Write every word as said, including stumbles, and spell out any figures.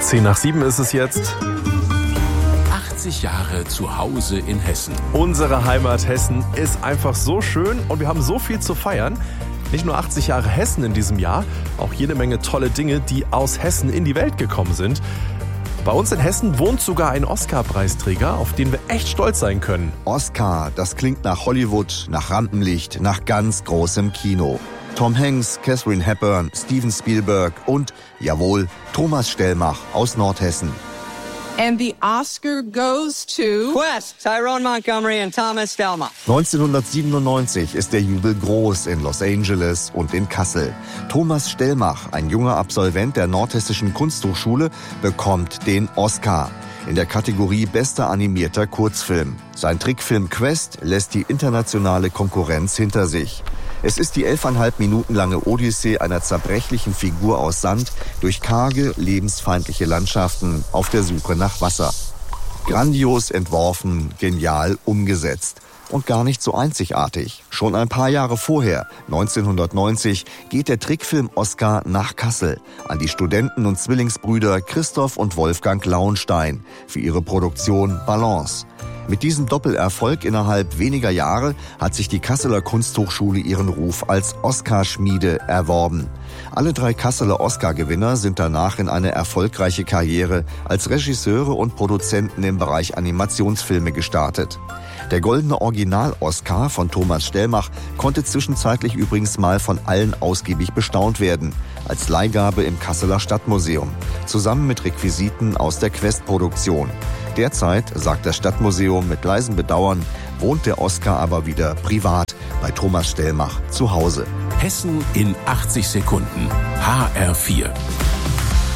Zehn nach sieben ist es jetzt. achtzig Jahre zu Hause in Hessen. Unsere Heimat Hessen ist einfach so schön und wir haben so viel zu feiern. Nicht nur achtzig Jahre Hessen in diesem Jahr, auch jede Menge tolle Dinge, die aus Hessen in die Welt gekommen sind. Bei uns in Hessen wohnt sogar ein Oscar-Preisträger, auf den wir echt stolz sein können. Oscar, das klingt nach Hollywood, nach Rampenlicht, nach ganz großem Kino. Tom Hanks, Katharine Hepburn, Steven Spielberg und, jawohl, Thomas Stellmach aus Nordhessen. And the Oscar goes to Quest, Tyrone Montgomery and Thomas Stellmach. neunzehnhundertsiebenundneunzig ist der Jubel groß in Los Angeles und in Kassel. Thomas Stellmach, ein junger Absolvent der Nordhessischen Kunsthochschule, bekommt den Oscar in der Kategorie Bester animierter Kurzfilm. Sein Trickfilm Quest lässt die internationale Konkurrenz hinter sich. Es ist die elfeinhalb Minuten lange Odyssee einer zerbrechlichen Figur aus Sand durch karge, lebensfeindliche Landschaften auf der Suche nach Wasser. Grandios entworfen, genial umgesetzt. Und gar nicht so einzigartig. Schon ein paar Jahre vorher, neunzehnhundertneunzig, geht der Trickfilm-Oscar nach Kassel an die Studenten und Zwillingsbrüder Christoph und Wolfgang Launstein für ihre Produktion Balance. Mit diesem Doppelerfolg innerhalb weniger Jahre hat sich die Kasseler Kunsthochschule ihren Ruf als Oscarschmiede erworben. Alle drei Kasseler Oscar-Gewinner sind danach in eine erfolgreiche Karriere als Regisseure und Produzenten im Bereich Animationsfilme gestartet. Der goldene Original-Oscar von Thomas Stellmach konnte zwischenzeitlich übrigens mal von allen ausgiebig bestaunt werden, als Leihgabe im Kasseler Stadtmuseum, zusammen mit Requisiten aus der Quest-Produktion. Derzeit, sagt das Stadtmuseum mit leisem Bedauern, wohnt der Oscar aber wieder privat bei Thomas Stellmach zu Hause. Hessen in achtzig Sekunden. H R vier.